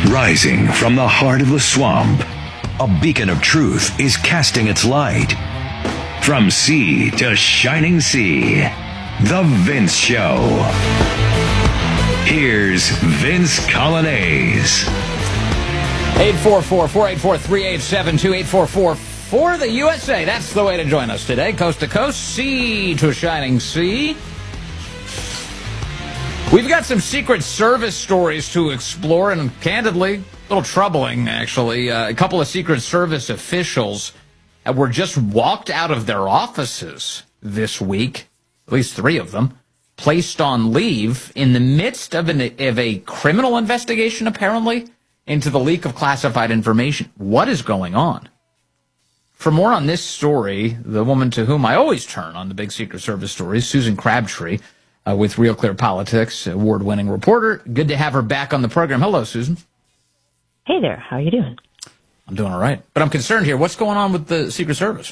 Rising from the heart of the swamp, a beacon of truth is casting its light. From sea to shining sea, The Vince Show. Here's Vince Coglianese. 844-484-3872, 844-4 the USA. That's the way to join us today. Coast to coast, sea to shining sea. We've got some Secret Service stories to explore, and candidly, a little troubling, actually. A couple of Secret Service officials were just walked out of their offices this week, at least 3 of them, placed on leave in the midst of a criminal investigation, apparently, into the leak of classified information. What is going on? For more on this story, the woman to whom I always turn on the big Secret Service stories, Susan Crabtree, with Real Clear Politics, award-winning reporter. Good to have her back on the program. Hello, Susan. Hey there. How are you doing? I'm doing all right. But I'm concerned here. What's going on with the Secret Service?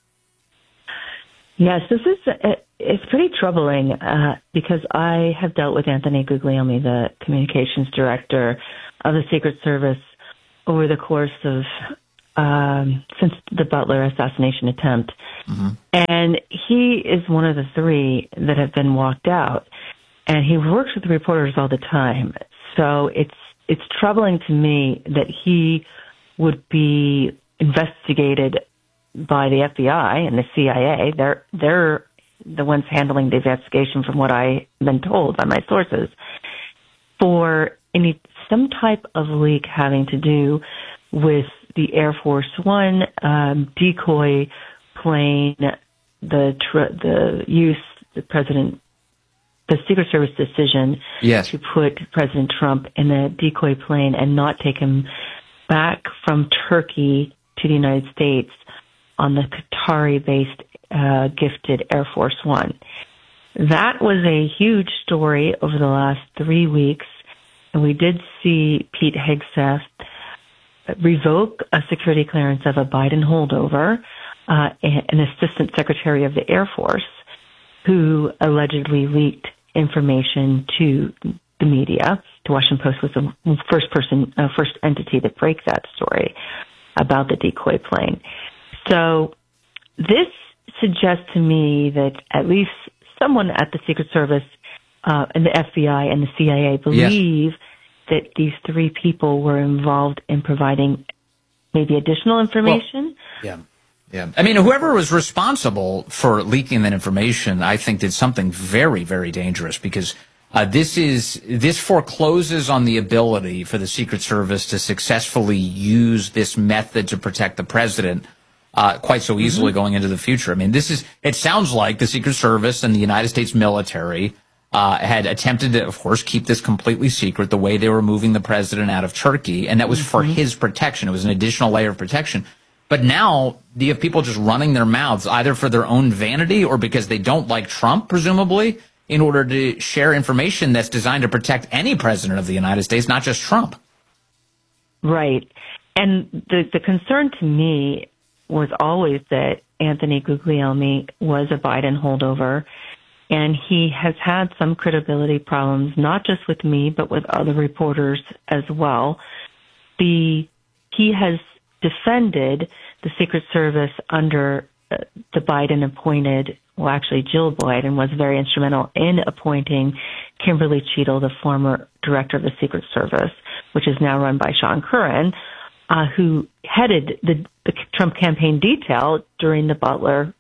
Yes, it's pretty troubling because I have dealt with Anthony Guglielmi, the communications director of the Secret Service, over the course of since the Butler assassination attempt. Mm-hmm. And he is one of the 3 that have been walked out. And he works with reporters all the time. So it's troubling to me that he would be investigated by the FBI and the CIA. They're the ones handling the investigation, from what I've been told by my sources, for some type of leak having to do with the Air Force One decoy plane, the Secret Service decision to put President Trump in a decoy plane and not take him back from Turkey to the United States on the Qatari-based gifted Air Force One. That was a huge story over the last 3 weeks, and we did see Pete Hegseth revoke a security clearance of a Biden holdover, an assistant secretary of the Air Force, who allegedly leaked information to the media. The Washington Post was the first entity to break that story about the decoy plane. So this suggests to me that at least someone at the Secret Service and the FBI and the CIA believe that these 3 people were involved in providing maybe additional information. Well, yeah. I mean, whoever was responsible for leaking that information, I think, did something very, very dangerous, because this forecloses on the ability for the Secret Service to successfully use this method to protect the president quite so easily going into the future. I mean, it sounds like the Secret Service and the United States military had attempted to, of course, keep this completely secret, the way they were moving the president out of Turkey, and that was for his protection. It was an additional layer of protection. But now you have people just running their mouths, either for their own vanity or because they don't like Trump, presumably, in order to share information that's designed to protect any president of the United States, not just Trump. Right. And the concern to me was always that Anthony Guglielmi was a Biden holdover, and he has had some credibility problems, not just with me, but with other reporters as well. He has defended the Secret Service under the Biden appointed, well, actually Jill Biden was very instrumental in appointing Kimberly Cheadle, the former director of the Secret Service, which is now run by Sean Curran, who headed the Trump campaign detail during the Butler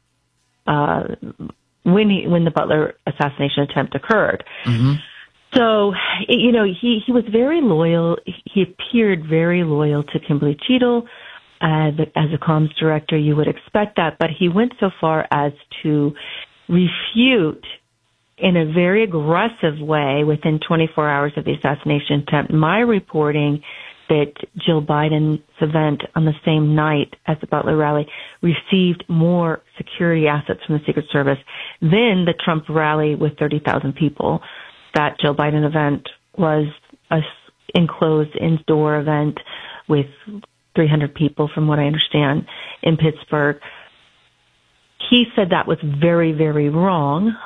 when the Butler assassination attempt occurred. Mm-hmm. So, he was very loyal. He appeared very loyal to Kimberly Cheadle. As a comms director, you would expect that, but he went so far as to refute in a very aggressive way within 24 hours of the assassination attempt my reporting that Jill Biden's event on the same night as the Butler rally received more security assets from the Secret Service than the Trump rally with 30,000 people. That Jill Biden event was an enclosed indoor event with 300 people, from what I understand, in Pittsburgh. He said that was very, very wrong.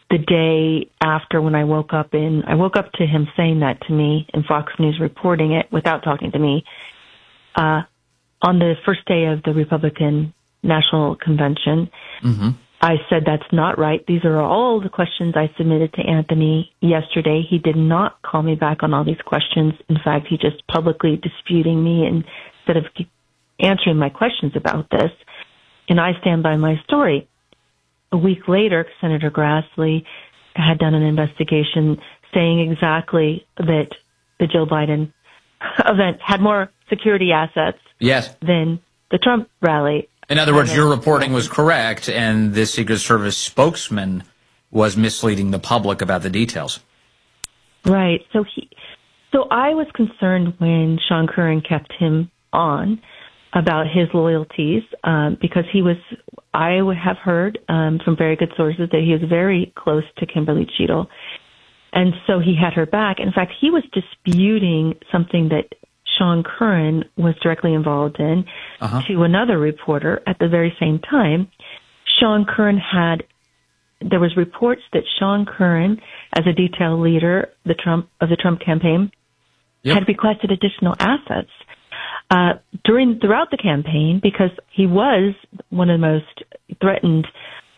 the day after when I woke up to him saying that to me and Fox News reporting it without talking to me, on the first day of the Republican National Convention. Mm-hmm. I said, that's not right. These are all the questions I submitted to Anthony yesterday. He did not call me back on all these questions. In fact, he just publicly disputing me instead of answering my questions about this. And I stand by my story. A week later, Senator Grassley had done an investigation saying exactly that the Joe Biden event had more security assets than the Trump rally. In other words, your reporting was correct, and the Secret Service spokesman was misleading the public about the details. Right. So I was concerned when Sean Curran kept him on about his loyalties, because I would have heard from very good sources that he was very close to Kimberly Cheadle. And so he had her back. In fact, he was disputing something that Sean Curran was directly involved in to another reporter at the very same time. Sean Curran there was reports that Sean Curran, as a detail leader of the Trump campaign, had requested additional assets throughout the campaign because he was one of the most threatened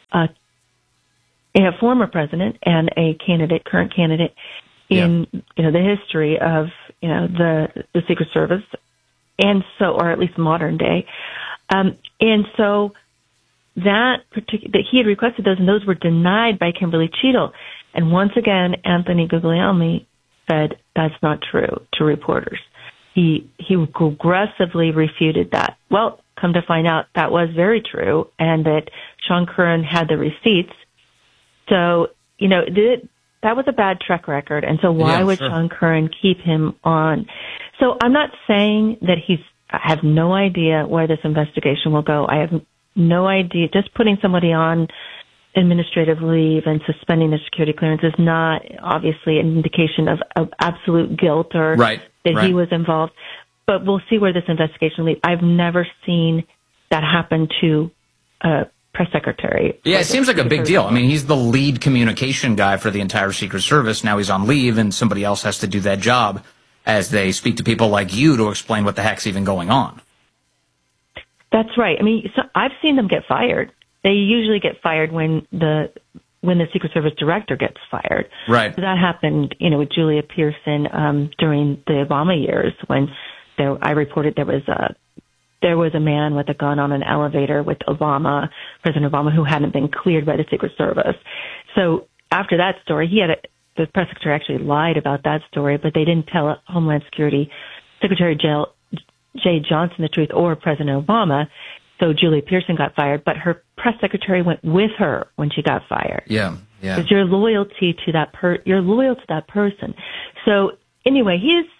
a former president and a current candidate in the history of the Secret Service, and so, or at least modern day, and so that he had requested those, and those were denied by Kimberly Cheadle. And once again, Anthony Guglielmi said that's not true to reporters. He aggressively refuted that. Well, come to find out, that was very true, and that Sean Curran had the receipts. So that was a bad track record, and so why would Sean Curran keep him on? So I'm not saying that I have no idea where this investigation will go. I have no idea. Just putting somebody on administrative leave and suspending their security clearance is not obviously an indication of absolute guilt or that he was involved. But we'll see where this investigation leads. I've never seen that happen to a press secretary. Yeah, it seems like a big deal. I mean, he's the lead communication guy for the entire Secret Service. Now he's on leave, and somebody else has to do that job as they speak to people like you to explain what the heck's even going on. That's right. I mean, so I've seen them get fired. They usually get fired when the Secret Service director gets fired. Right. So that happened, with Julia Pearson during the Obama years when I reported there was a man with a gun on an elevator with President Obama, who hadn't been cleared by the Secret Service. So after that story, the press secretary actually lied about that story, but they didn't tell Homeland Security Secretary Jay Johnson the truth, or President Obama. So Julia Pearson got fired, but her press secretary went with her when she got fired. Yeah. Because you're loyal to that person. So anyway,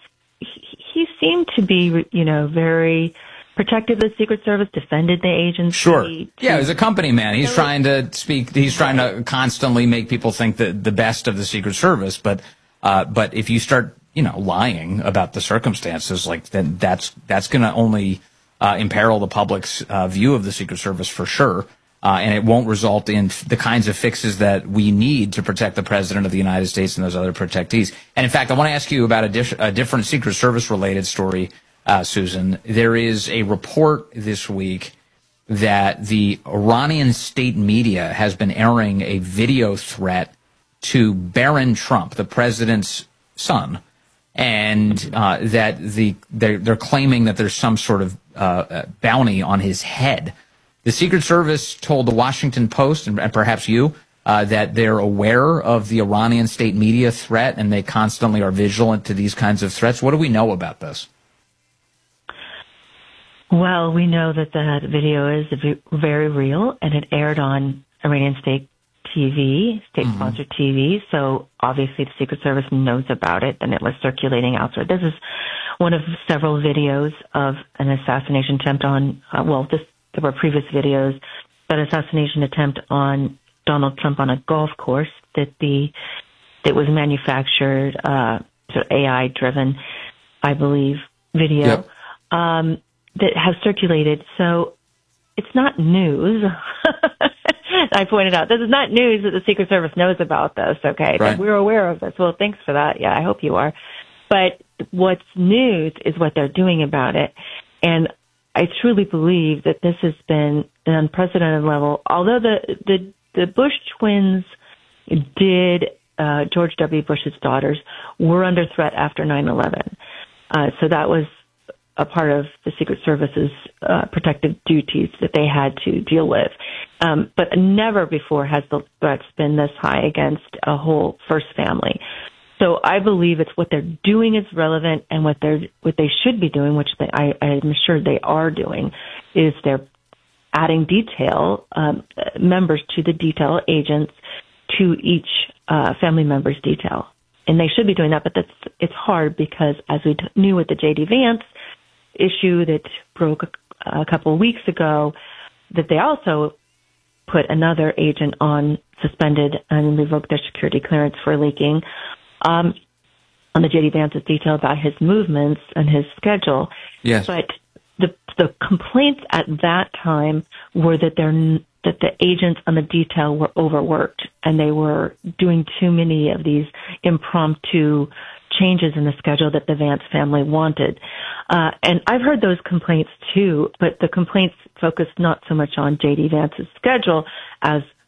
he seemed to be, very protective of the Secret Service, defended the agency. Sure. Yeah, he's a company man. He's trying to speak. He's trying to constantly make people think that the best of the Secret Service. But if you start, lying about the circumstances, then that's going to only imperil the public's view of the Secret Service for sure. And it won't result in the kinds of fixes that we need to protect the President of the United States and those other protectees. And in fact, I want to ask you about a different Secret Service related story, Susan. There is a report this week that the Iranian state media has been airing a video threat to Barron Trump, the president's son, and that they're claiming that there's some sort of bounty on his head. The Secret Service told the Washington Post, and perhaps you, that they're aware of the Iranian state media threat, and they constantly are vigilant to these kinds of threats. What do we know about this? Well, we know that video is very real, and it aired on Iranian state TV, state-sponsored TV, so obviously the Secret Service knows about it, and it was circulating outside. This is one of several videos of an assassination attempt on, there were previous videos, but assassination attempt on Donald Trump on a golf course that was manufactured, sort of AI-driven, I believe, video. Yep. That have circulated. So it's not news I pointed out, this is not news that the Secret Service knows about this, okay? Right. We're aware of this. Well, thanks for that. Yeah, I hope you are. But what's news is what they're doing about it. And I truly believe that this has been an unprecedented level. Although the Bush twins did, George W. Bush's daughters were under threat after 9/11. So that was a part of the Secret Service's protective duties that they had to deal with. But never before has the threats been this high against a whole first family. So I believe it's what they're doing is relevant, and what they should be doing, which I'm sure they are doing, is they're adding detail members to the detail agents to each family member's detail. And they should be doing that, but it's hard because, as we knew with the J.D. Vance issue that broke a couple of weeks ago, that they also put another agent on suspended and revoked their security clearance for leaking on the J.D. Vance's detail about his movements and his schedule. Yes. But the complaints at that time were that the agents on the detail were overworked and they were doing too many of these impromptu changes in the schedule that the Vance family wanted. And I've heard those complaints too, but the complaints focused not so much on J.D. Vance's schedule as